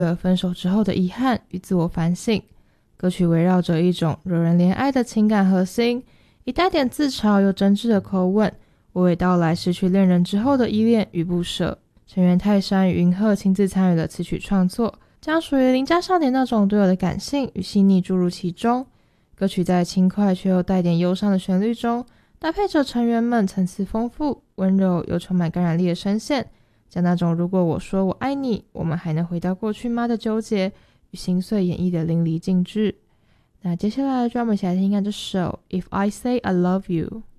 分手之后的遗憾与自我反省。歌曲围绕着一种惹人怜爱的情感核心，以带点自嘲又真挚的口吻，娓娓道来失去恋人之后的依恋与不舍。成员泰山与云鹤亲自参与了词曲创作，将属于邻家少年那种独有的感性与细腻注入其中。歌曲在轻快却又带点忧伤的旋律中，搭配着成员们层次丰富、温柔又充满感染力的声线，将那种如果我说我爱你，我们还能回到过去吗的纠结与心碎演绎的淋漓尽致。那接下来就让我们一起来听看这首 If I Say I Love You。